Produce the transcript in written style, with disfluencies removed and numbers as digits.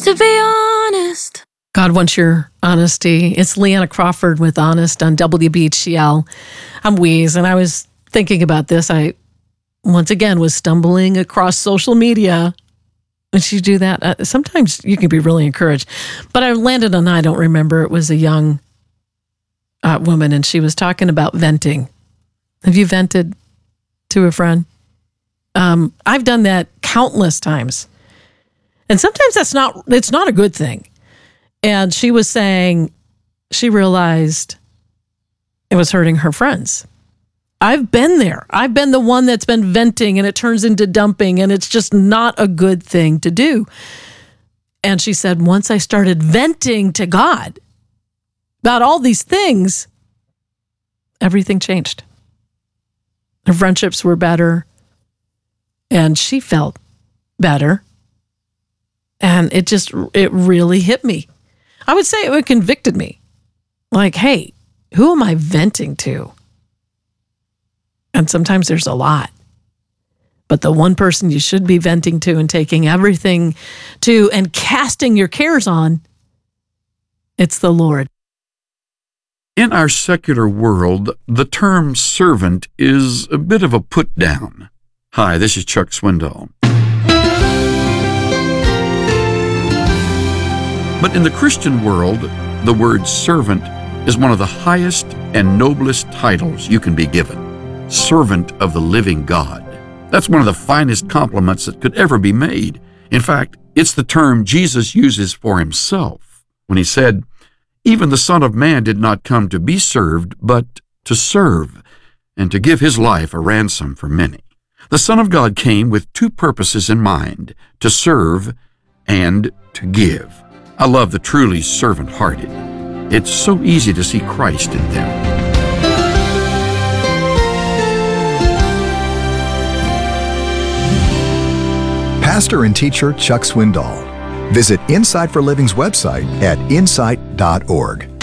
to be honest. God wants your honesty. It's Leanna Crawford with Honest on WBHCL. I'm Weeze, and I was thinking about this. I, once again, was stumbling across social media. When you do that, sometimes you can be really encouraged. But I landed on, I don't remember, it was a young woman, and she was talking about venting. Have you vented to a friend? I've done that countless times. And sometimes it's not a good thing. And she was saying she realized it was hurting her friends. I've been there. I've been the one that's been venting and it turns into dumping, and it's just not a good thing to do. And she said, once I started venting to God about all these things, everything changed. Her friendships were better, and she felt better. And it really hit me. I would say it convicted me. Like, hey, who am I venting to? And sometimes there's a lot. But the one person you should be venting to and taking everything to and casting your cares on, it's the Lord. In our secular world, the term servant is a bit of a put-down. Hi, this is Chuck Swindoll. But in the Christian world, the word servant is one of the highest and noblest titles you can be given. Servant of the living God. That's one of the finest compliments that could ever be made. In fact, it's the term Jesus uses for himself when he said, "Even the Son of Man did not come to be served, but to serve, and to give his life a ransom for many." The Son of God came with two purposes in mind, to serve and to give. I love the truly servant-hearted. It's so easy to see Christ in them. Pastor and teacher Chuck Swindoll. Visit Insight for Living's website at insight.org.